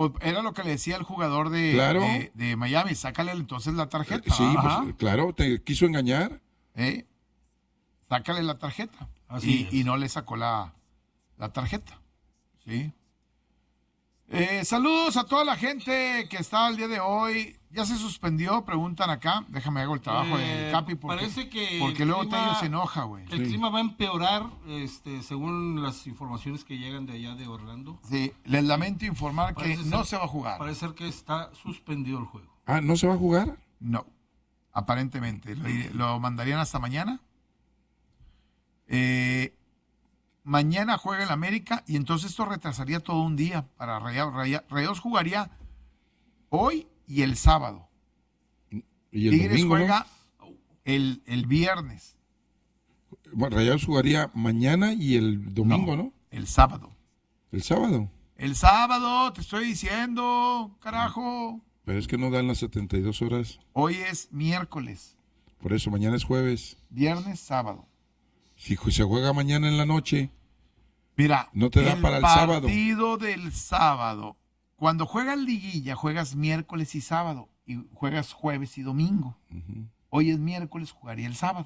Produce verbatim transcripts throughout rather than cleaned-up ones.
Pues era lo que le decía el jugador de, Claro. de, de Miami, sácale entonces la tarjeta. Sí, Ajá. pues, claro, te quiso engañar. ¿Eh? Sácale la tarjeta. Así Y, y no le sacó la, la tarjeta. ¿Sí? Eh, saludos a toda la gente que está el día de hoy. Ya se suspendió, preguntan acá. Déjame hago el trabajo Eh, del Capi porque, parece que porque el luego clima- Tello se enoja, güey. El clima va a empeorar, este, según las informaciones que llegan de allá de Orlando. Sí, les lamento informar que Parece no ser- se va a jugar. Parece ser que está suspendido el juego. Ah, ¿no se va a jugar? No, aparentemente. Lo, lo mandarían hasta mañana. Eh, mañana juega el América y entonces esto retrasaría todo un día para Rayados. Raya- Rayados jugaría hoy y el sábado. Y el Tigres domingo, juega el, el viernes. ¿no? Bueno, Rayados jugaría mañana y el domingo, ¿no? El sábado. El sábado. El sábado, te estoy diciendo, carajo. Pero es que no dan las setenta y dos horas. Hoy es miércoles, Por eso, mañana es jueves. viernes, sábado. Si ju- se juega mañana en la noche, Mira, No te da para el sábado. partido del sábado. Cuando juegas liguilla, juegas miércoles y sábado. Y juegas jueves y domingo. Ujú. Hoy es miércoles, jugaría el sábado.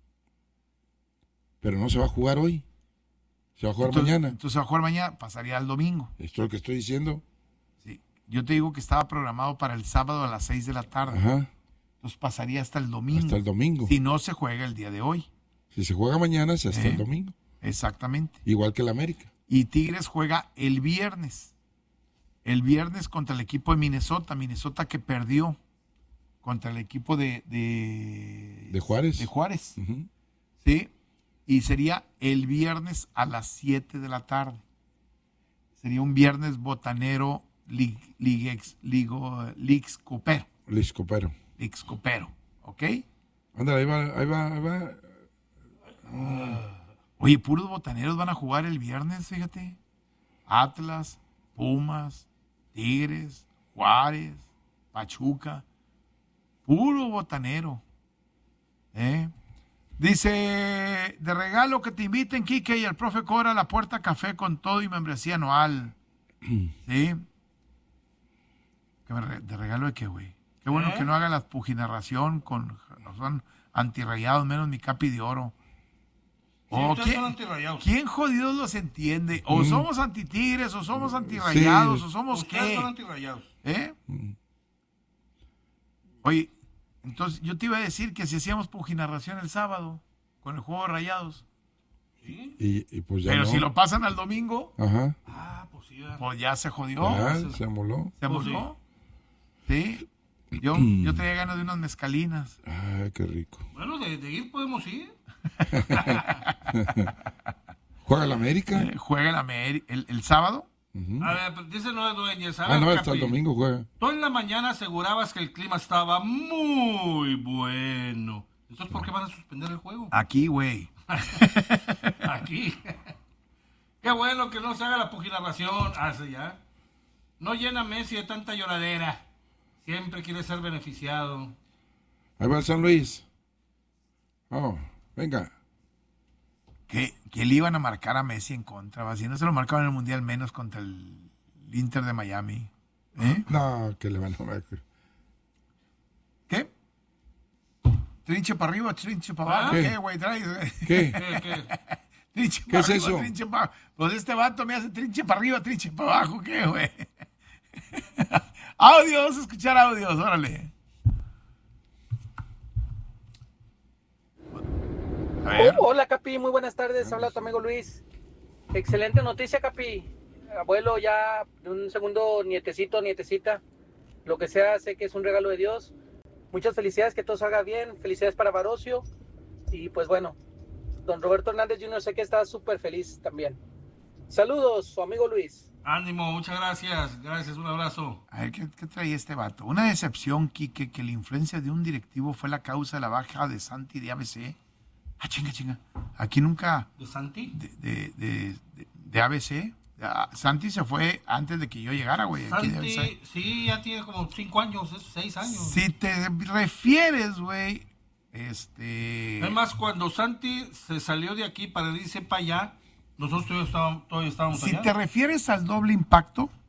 pero no se va a jugar hoy. Se va a jugar Entonces, mañana. entonces va a jugar mañana, pasaría al domingo. Esto es lo que estoy diciendo. Sí. Yo te digo que estaba programado para el sábado a las seis de la tarde. Ajá. Entonces pasaría hasta el domingo. Hasta el domingo. Si no se juega el día de hoy. Si se juega mañana, se hasta ¿Eh? el domingo. Exactamente. Igual que el América. Y Tigres juega el viernes. El viernes contra el equipo de Minnesota. Minnesota que perdió contra el equipo de... De, De Juárez. De Juárez. Ujú. ¿Sí? Y sería el viernes a las siete de la tarde. Sería un viernes botanero lig, liguex, ligo, lixcopero. Luis Copero. Lixcopero. ¿Ok? Ándale, ahí va, ahí va, ahí va. Oye, puros botaneros van a jugar el viernes, fíjate. Atlas, Pumas, Tigres, Juárez, Pachuca. Puro botanero. ¿Eh? Dice, de regalo que te inviten, Quique, y el profe Cora a la Puerta Café con todo y membresía anual. ¿Sí? ¿Que me re- ¿De regalo de qué, güey? Qué bueno ¿Eh? que no hagan la pujinarración con... No son antirrayados, menos mi capi de oro. Sí, Oh, ustedes ¿quién, son antirrayados. ¿Quién jodidos los entiende? O Mm. somos antitigres, o somos antirrayados, Sí. o somos Ustedes qué. son antirrayados. ¿Eh? Mm. Oye, entonces yo te iba a decir que si hacíamos pujinarración el sábado con el juego de Rayados, ¿Sí? Y, y pues ya pero no. si lo pasan al domingo, Ajá. Ah, pues sí. ¿verdad? pues ya se jodió, Ya, pues, se amoló. se pues amoló. Sí. Yo, yo traía ganas de unas mezcalinas. Ay, qué rico. Bueno, de, de ir podemos ir. ¿Juega el América? Eh, juega el, Ameri- el, el sábado. Ujú. A ver, pero dice no dueñas. A Ah, ver, no, hasta Capi, el domingo juega. Tú en la mañana asegurabas que el clima estaba muy bueno. Entonces, ¿por qué van a suspender el juego? Aquí, güey. Aquí. Qué bueno que no se haga la puginarración. Hace ya. No llena Messi de tanta lloradera. Siempre quiere ser beneficiado. Ahí va el San Luis. Oh, venga. Que, que le iban a marcar a Messi en contra. ¿va? Si no se lo marcaron en el Mundial, menos contra el Inter de Miami. ¿Eh? No, que le van a marcar. ¿Qué? ¿Trinche para arriba, trinche para abajo? ¿Ah? ¿Qué, güey? Traes? ¿Qué? ¿Qué, qué? Trinche ¿Qué para es arriba, eso? trinche para abajo. Pues este vato me hace trinche para arriba, trinche para abajo. ¿Qué, güey? Audios, escuchar audios, órale. A ver. Oh, hola Capi, muy buenas tardes, habla tu amigo Luis. Excelente noticia Capi, abuelo ya de un segundo nietecito, nietecita, lo que sea, sé que es un regalo de Dios. Muchas felicidades, que todo salga bien, felicidades para Barocio y pues bueno, don Roberto Hernández junior sé que está súper feliz también. Saludos, su amigo Luis. Ánimo, muchas gracias. Gracias, un abrazo. A ver, ¿qué, qué traía este vato? Una decepción, Quique, que la influencia de un directivo fue la causa de la baja de Santi de A B C. Ah, chinga, chinga. Aquí nunca... ¿De Santi? De, de, de, de, de A B C. Ah, Santi se fue antes de que yo llegara, güey. Aquí de A B C. Santi, sí, ya tiene como cinco años, es seis años. Si te refieres, güey, este... Además, cuando Santi se salió de aquí para irse para allá, nosotros todavía estábamos, todavía estábamos Si allá. te refieres al doble impacto,